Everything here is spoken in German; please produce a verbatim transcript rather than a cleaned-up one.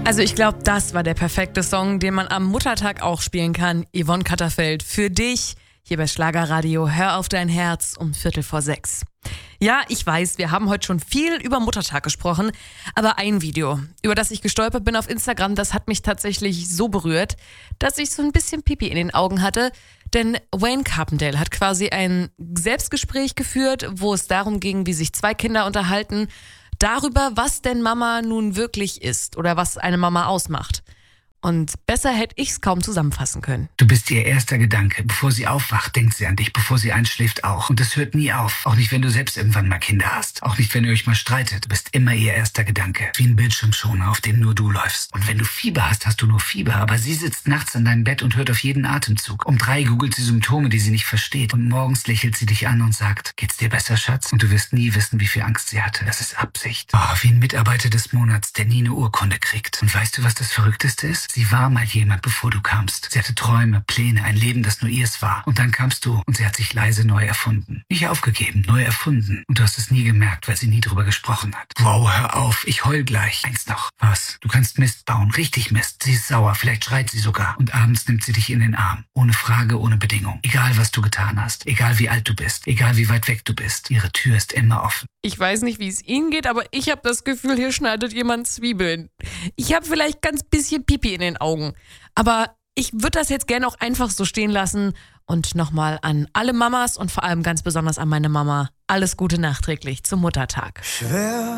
Also ich glaube, das war der perfekte Song, den man am Muttertag auch spielen kann. Yvonne Katterfeld, für dich, hier bei Schlagerradio, hör auf dein Herz um Viertel vor sechs. Ja, ich weiß, wir haben heute schon viel über Muttertag gesprochen, aber ein Video, über das ich gestolpert bin auf Instagram, das hat mich tatsächlich so berührt, dass ich so ein bisschen Pipi in den Augen hatte, denn Wayne Carpendale hat quasi ein Selbstgespräch geführt, wo es darum ging, wie sich zwei Kinder unterhalten, darüber, was denn Mama nun wirklich ist oder was eine Mama ausmacht. Und besser hätte ich's kaum zusammenfassen können. Du bist ihr erster Gedanke. Bevor sie aufwacht, denkt sie an dich. Bevor sie einschläft auch. Und das hört nie auf. Auch nicht, wenn du selbst irgendwann mal Kinder hast. Auch nicht, wenn ihr euch mal streitet. Du bist immer ihr erster Gedanke. Wie ein Bildschirmschoner, auf dem nur du läufst. Und wenn du Fieber hast, hast du nur Fieber. Aber sie sitzt nachts an deinem Bett und hört auf jeden Atemzug. Um drei googelt sie Symptome, die sie nicht versteht. Und morgens lächelt sie dich an und sagt, geht's dir besser, Schatz? Und du wirst nie wissen, wie viel Angst sie hatte. Das ist Absicht. Oh, wie ein Mitarbeiter des Monats, der nie eine Urkunde kriegt. Und weißt du, was das Verrückteste ist? Sie war mal jemand, bevor du kamst. Sie hatte Träume, Pläne, ein Leben, das nur ihrs war. Und dann kamst du und sie hat sich leise neu erfunden. Nicht aufgegeben, neu erfunden. Und du hast es nie gemerkt, weil sie nie drüber gesprochen hat. Wow, hör auf, ich heul gleich. Eins noch. Was? Du kannst Mist bauen, richtig Mist. Sie ist sauer, vielleicht schreit sie sogar. Und abends nimmt sie dich in den Arm. Ohne Frage, ohne Bedingung. Egal, was du getan hast. Egal, wie alt du bist. Egal, wie weit weg du bist. Ihre Tür ist immer offen. Ich weiß nicht, wie es Ihnen geht, aber ich habe das Gefühl, hier schneidet jemand Zwiebeln. Ich habe vielleicht ganz bisschen Pipi in den Augen. Aber ich würde das jetzt gerne auch einfach so stehen lassen. Und nochmal an alle Mamas und vor allem ganz besonders an meine Mama. Alles Gute nachträglich zum Muttertag. Schwer